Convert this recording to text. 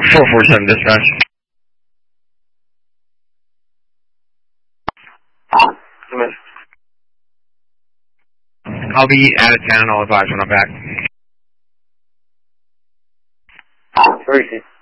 447 dispatch. I'll be out of town. I'll advise when I'm back. Where is it?